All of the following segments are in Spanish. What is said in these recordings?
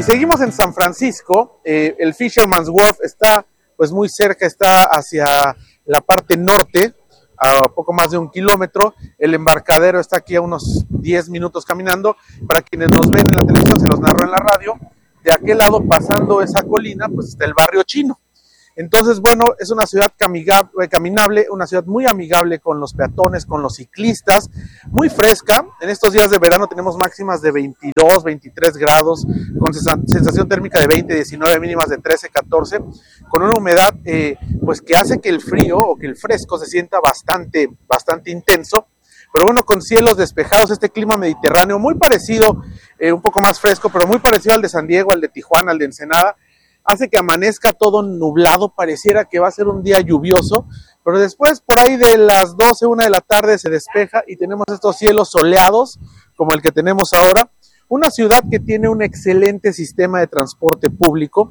seguimos en San Francisco. El Fisherman's Wharf está pues muy cerca, está hacia la parte norte, a poco más de 1 kilómetro. El embarcadero está aquí a unos 10 minutos caminando. Para quienes nos ven en la televisión, se los narro en la radio. De aquel lado, pasando esa colina, pues está el barrio chino. Entonces, bueno, es una ciudad caminable, una ciudad muy amigable con los peatones, con los ciclistas, muy fresca. En estos días de verano tenemos máximas de 22, 23 grados, con sensación térmica de 20, 19, mínimas de 13, 14, con una humedad pues que hace que el frío o que el fresco se sienta bastante intenso. Pero bueno, con cielos despejados, este clima mediterráneo muy parecido, un poco más fresco, pero muy parecido al de San Diego, al de Tijuana, al de Ensenada, hace que amanezca todo nublado, pareciera que va a ser un día lluvioso, pero después por ahí de las 12, 1 de la tarde se despeja y tenemos estos cielos soleados como el que tenemos ahora. Una ciudad que tiene un excelente sistema de transporte público,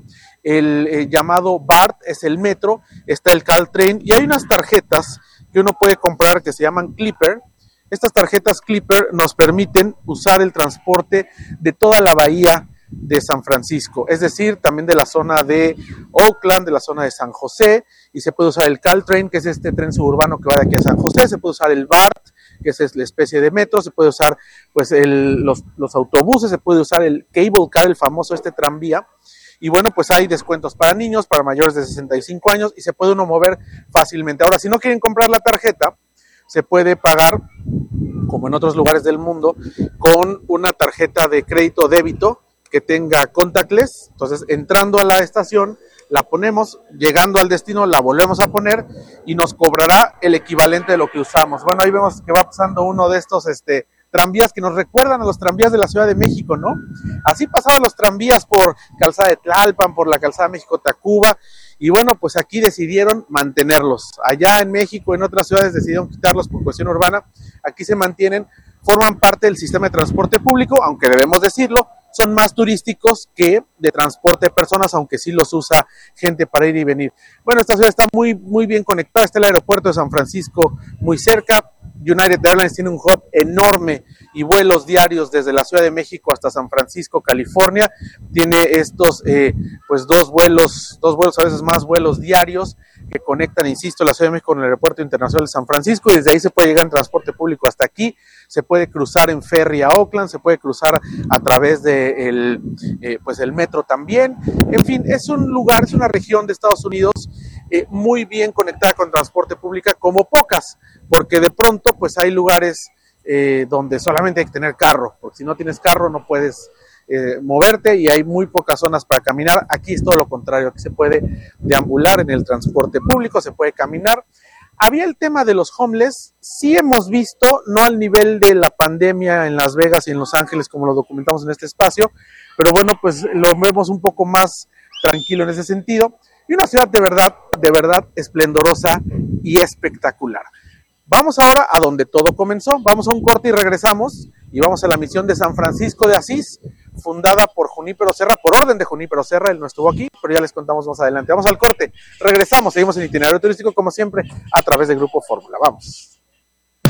el llamado BART es el metro, está el Caltrain y hay unas tarjetas que uno puede comprar que se llaman Clipper. Estas tarjetas Clipper nos permiten usar el transporte de toda la bahía de San Francisco, es decir, también de la zona de Oakland, de la zona de San José, y se puede usar el Caltrain, que es este tren suburbano que va de aquí a San José, se puede usar el BART, que es la especie de metro, se puede usar pues los autobuses, se puede usar el Cable Car, el famoso tranvía, y bueno, pues hay descuentos para niños, para mayores de 65 años, y se puede uno mover fácilmente. Ahora, si no quieren comprar la tarjeta, se puede pagar, como en otros lugares del mundo, con una tarjeta de crédito o débito, que tenga contactless. Entonces, entrando a la estación, la ponemos, llegando al destino, la volvemos a poner y nos cobrará el equivalente de lo que usamos. Bueno, ahí vemos que va pasando uno de estos tranvías que nos recuerdan a los tranvías de la Ciudad de México, ¿no? Así pasaban los tranvías por Calzada de Tlalpan, por la Calzada México-Tacuba, y bueno, pues aquí decidieron mantenerlos. Allá en México, en otras ciudades decidieron quitarlos por cuestión urbana. Aquí se mantienen, forman parte del sistema de transporte público, aunque debemos decirlo, son más turísticos que de transporte de personas, aunque sí los usa gente para ir y venir. Bueno, esta ciudad está muy bien conectada, está el aeropuerto de San Francisco muy cerca. United Airlines tiene un hub enorme y vuelos diarios desde la Ciudad de México hasta San Francisco, California. Tiene estos pues dos vuelos, a veces más vuelos diarios que conectan, insisto, la Ciudad de México con el Aeropuerto Internacional de San Francisco, y desde ahí se puede llegar en transporte público hasta aquí, se puede cruzar en ferry a Oakland, se puede cruzar a través de el metro también. En fin, es un lugar, es una región de Estados Unidos muy bien conectada con transporte público como pocas, porque de pronto pues hay lugares donde solamente hay que tener carro, porque si no tienes carro no puedes moverte, y hay muy pocas zonas para caminar. Aquí es todo lo contrario, aquí se puede deambular en el transporte público, se puede caminar. Había el tema de los homeless, sí hemos visto, no al nivel de la pandemia en Las Vegas y en Los Ángeles como lo documentamos en este espacio, pero bueno, pues lo vemos un poco más tranquilo en ese sentido, y una ciudad de verdad esplendorosa y espectacular. Vamos ahora a donde todo comenzó, vamos a un corte y regresamos, y vamos a la misión de San Francisco de Asís, fundada por Junípero Serra, por orden de Junípero Serra. Él no estuvo aquí, pero ya les contamos más adelante. Vamos al corte, regresamos, seguimos en Itinerario Turístico como siempre a través de Grupo Fórmula. Vamos.